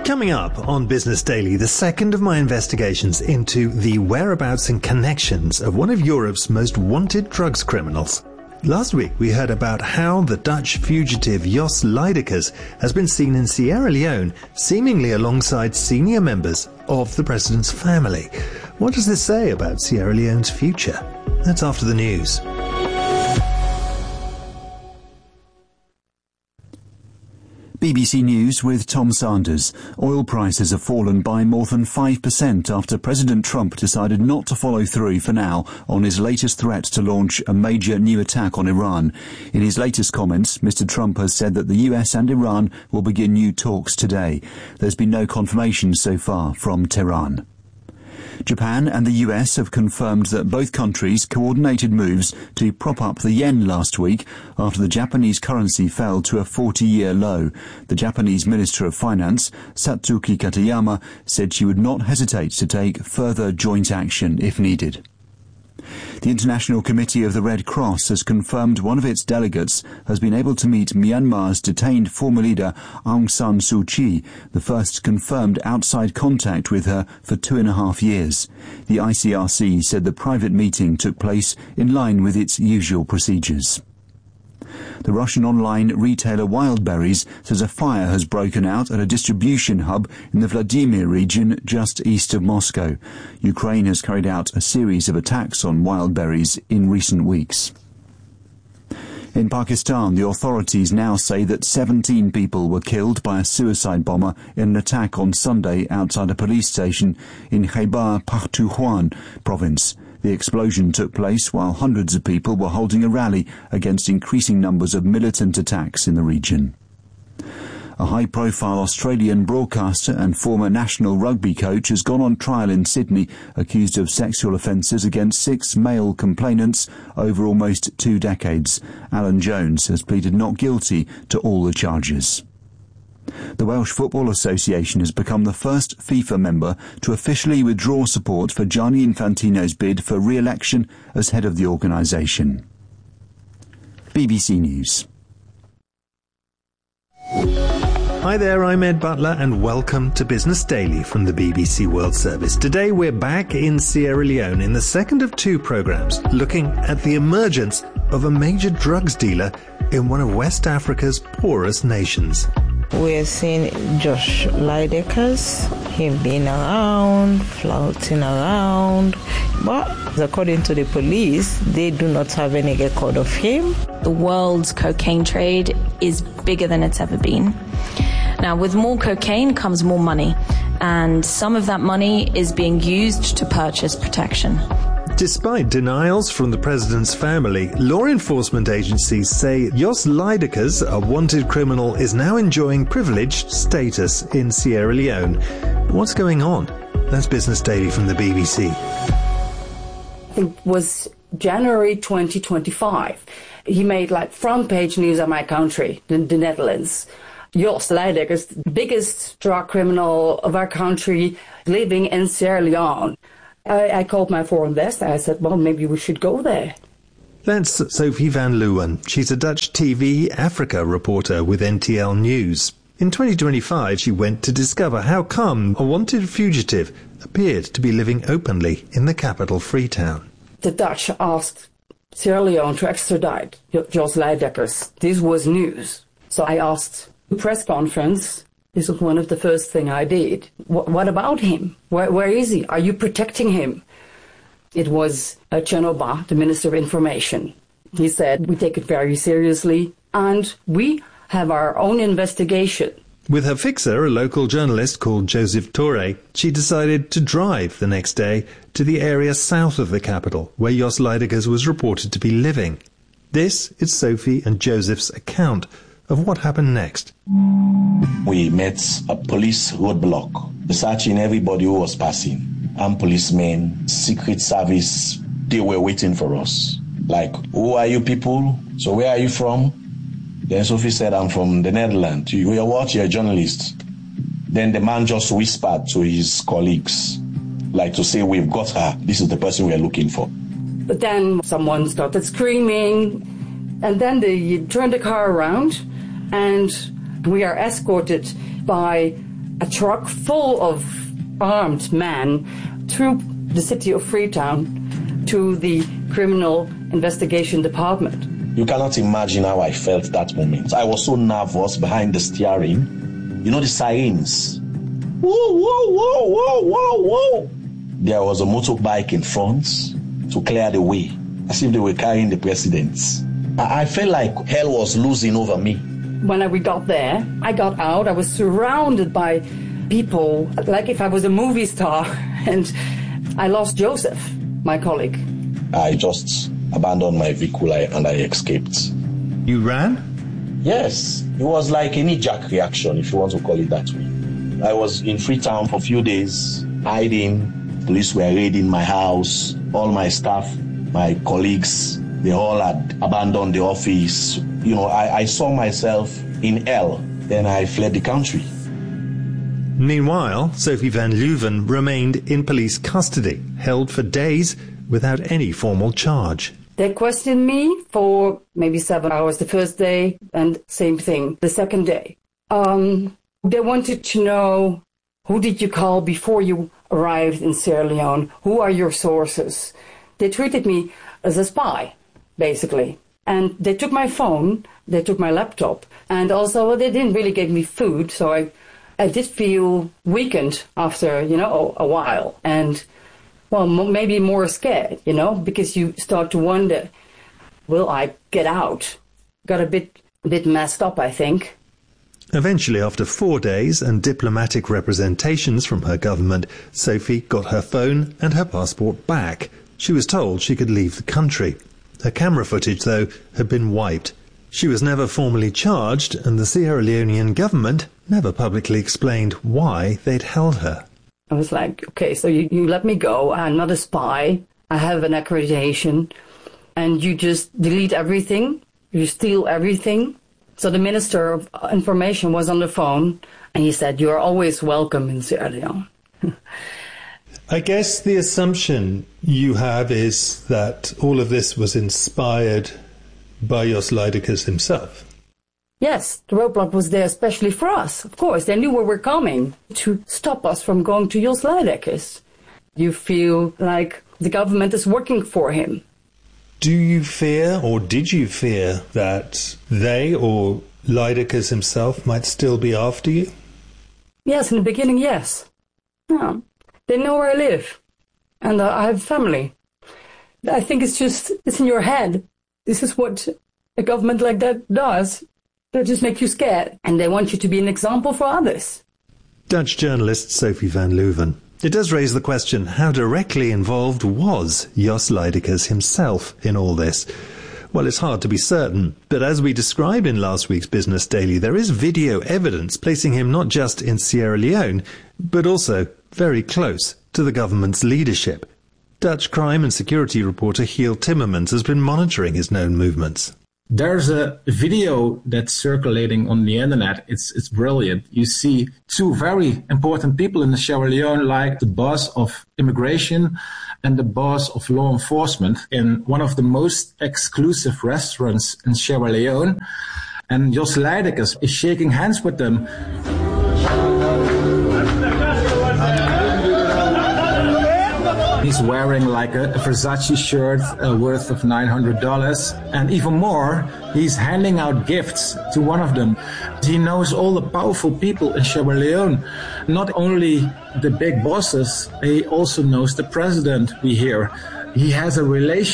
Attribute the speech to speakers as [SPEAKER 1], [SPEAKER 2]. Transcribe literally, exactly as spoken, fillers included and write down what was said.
[SPEAKER 1] Coming up on Business Daily, the second of my investigations into the whereabouts and connections of one of Europe's most wanted drugs criminals. Last week we heard about how the Dutch fugitive Jos Leidekers has been seen in Sierra Leone, seemingly alongside senior members of the president's family. What does this say about Sierra Leone's future? That's after the news.
[SPEAKER 2] B B C News with Tom Sanders. Oil prices have fallen by more than five percent after President Trump decided not to follow through for now on his latest threat to launch a major new attack on Iran. In his latest comments, Mister Trump has said that the U S and Iran will begin new talks today. There's been no confirmation so far from Tehran. Japan and the U S have confirmed that both countries coordinated moves to prop up the yen last week after the Japanese currency fell to a forty-year low. The Japanese Minister of Finance, Satsuki Katayama, said she would not hesitate to take further joint action if needed. The International Committee of the Red Cross has confirmed one of its delegates has been able to meet Myanmar's detained former leader Aung San Suu Kyi, the first confirmed outside contact with her for two and a half years. The I C R C said the private meeting took place in line with its usual procedures. The Russian online retailer Wildberries says a fire has broken out at a distribution hub in the Vladimir region just east of Moscow. Ukraine has carried out a series of attacks on Wildberries in recent weeks. In Pakistan, the authorities now say that seventeen people were killed by a suicide bomber in an attack on Sunday outside a police station in Khyber Pakhtunkhwa province. The explosion took place while hundreds of people were holding a rally against increasing numbers of militant attacks in the region. A high-profile Australian broadcaster and former national rugby coach has gone on trial in Sydney, accused of sexual offences against six male complainants over almost two decades. Alan Jones has pleaded not guilty to all the charges. The Welsh Football Association has become the first FIFA member to officially withdraw support for Gianni Infantino's bid for re-election as head of the organisation. B B C News.
[SPEAKER 1] Hi there, I'm Ed Butler and welcome to Business Daily from the B B C World Service. Today we're back in Sierra Leone in the second of two programmes looking at the emergence of a major drugs dealer in one of West Africa's poorest nations.
[SPEAKER 3] We're seeing Jos Leidekers, him being around, flouting around, but according to the police, they do not have any record of him.
[SPEAKER 4] The world's cocaine trade is bigger than it's ever been. Now, with more cocaine comes more money, and some of that money is being used to purchase protection.
[SPEAKER 1] Despite denials from the president's family, law enforcement agencies say Jos Leidekers, a wanted criminal, is now enjoying privileged status in Sierra Leone. What's going on? That's Business Daily from the B B C.
[SPEAKER 5] It was January twenty twenty-five. He made like front page news of my country, the, the Netherlands. Jos Leidekers, the biggest drug criminal of our country, living in Sierra Leone. I, I called my foreign desk. I said, well, maybe we should go there.
[SPEAKER 1] That's Sophie van Leeuwen. She's a Dutch T V Africa reporter with N T L News. In twenty twenty-five, she went to discover how come a wanted fugitive appeared to be living openly in the capital, Freetown.
[SPEAKER 5] The Dutch asked Sierra Leone to extradite Jos Leidekers. This was news. So I asked the press conference. This was one of the first things I did. What, what about him? Where, where is he? Are you protecting him? It was uh, Chenoba, the Minister of Information. He said, we take it very seriously and we have our own investigation.
[SPEAKER 1] With her fixer, a local journalist called Joseph Torre, she decided to drive the next day to the area south of the capital, where Jos Leidekers was reported to be living. This is Sophie and Joseph's account of what happened next.
[SPEAKER 6] We met a police roadblock, searching everybody who was passing. Armed policemen, Secret Service, they were waiting for us. Like, who are you people? So where are you from? Then Sophie said, I'm from the Netherlands. You are what? You're a journalist. Then the man just whispered to his colleagues, like to say, we've got her. This is the person we're looking for.
[SPEAKER 5] But then someone started screaming, and then they turned the car around, and we are escorted by a truck full of armed men through the city of Freetown to the Criminal Investigation Department.
[SPEAKER 6] You cannot imagine how I felt that moment. I was so nervous behind the steering. You know the sirens? Whoa, whoa, whoa, whoa, whoa, whoa. There was a motorbike in front to clear the way, as if they were carrying the president. I, I felt like hell was losing over me.
[SPEAKER 5] When we got there, I got out. I was surrounded by people, like if I was a movie star, and I lost Joseph, my colleague.
[SPEAKER 6] I just abandoned my vehicle and I escaped.
[SPEAKER 1] You ran?
[SPEAKER 6] Yes, it was like a knee-jerk reaction, if you want to call it that way. I was in Freetown for a few days, hiding. Police were raiding my house. All my staff, my colleagues, they all had abandoned the office. You know, I, I saw myself in hell. Then I fled the country.
[SPEAKER 1] Meanwhile, Sophie van Leuven remained in police custody, held for days without any formal charge.
[SPEAKER 5] They questioned me for maybe seven hours the first day, and same thing the second day. Um, they wanted to know, who did you call before you arrived in Sierra Leone? Who are your sources? They treated me as a spy, basically. And they took my phone, they took my laptop, and also well, they didn't really give me food, so I, I did feel weakened after, you know, a, a while. And, well, m- maybe more scared, you know, because you start to wonder, will I get out? Got a bit, a bit messed up, I think.
[SPEAKER 1] Eventually, after four days and diplomatic representations from her government, Sophie got her phone and her passport back. She was told she could leave the country. Her camera footage, though, had been wiped. She was never formally charged, and the Sierra Leonean government never publicly explained why they'd held her.
[SPEAKER 5] I was like, okay, so you, you let me go. I'm not a spy. I have an accreditation. And you just delete everything. You steal everything. So the Minister of Information was on the phone, and he said, you are always welcome in Sierra Leone.
[SPEAKER 1] I guess the assumption you have is that all of this was inspired by Jos Lydekkers himself.
[SPEAKER 5] Yes, the roadblock was there especially for us. Of course, they knew we were coming to stop us from going to Jos Lydekkers. You feel like the government is working for him.
[SPEAKER 1] Do you fear, or did you fear, that they or Lydekkers himself might still be after you?
[SPEAKER 5] Yes, in the beginning, yes. Yeah. They know where I live, and uh, I have family. I think it's just, it's in your head. This is what a government like that does. They just make you scared, and they want you to be an example for others.
[SPEAKER 1] Dutch journalist Sophie van Leuven. It does raise the question, how directly involved was Jos Lydekkers himself in all this? Well, it's hard to be certain, but as we described in last week's Business Daily, there is video evidence placing him not just in Sierra Leone, but also very close to the government's leadership. Dutch crime and security reporter Giel Timmermans has been monitoring his known movements.
[SPEAKER 7] There's a video that's circulating on the internet. It's it's brilliant. You see two very important people in Sierra Leone, like the boss of immigration and the boss of law enforcement, in one of the most exclusive restaurants in Sierra Leone. And Jos Lydekkers is shaking hands with them. He's wearing like a, a Versace shirt uh, worth of nine hundred dollars. And even more, he's handing out gifts to one of them. He knows all the powerful people in Sierra Leone. Not only the big bosses, he also knows the president, we hear. He has a relation